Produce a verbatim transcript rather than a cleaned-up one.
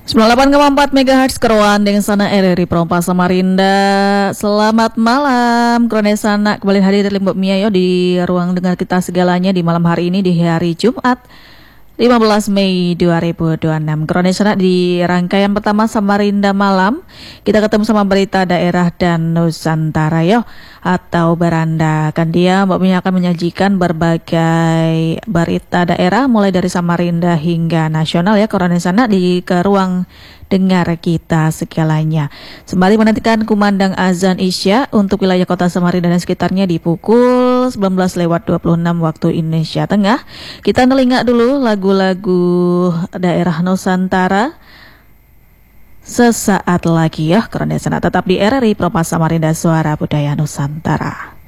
sembilan puluh delapan koma empat megahertz Keruan dengan sana R R I Perompa Samarinda. Selamat malam Kronesana, kembali hadir dari Mbak Mia yo di ruang dengar kita segalanya di malam hari ini di hari Jumat lima belas Mei dua ribu dua puluh enam. Kronesana di rangkaian pertama Samarinda Malam. Kita ketemu sama berita daerah dan Nusantara yo, atau beranda. Kan dia Mbak Mia akan menyajikan berbagai berita daerah mulai dari Samarinda hingga nasional ya Kronesana di ke ruang dengar kita segalanya. Sembari menantikan kumandang azan Isya untuk wilayah kota Samarinda dan sekitarnya di pukul sembilan belas lewat dua puluh enam waktu Indonesia Tengah. Kita nelingak dulu lagu-lagu daerah Nusantara sesaat lagi ya. Kronesana tetap di R R I Perompa Samarinda, Suara Budaya Nusantara.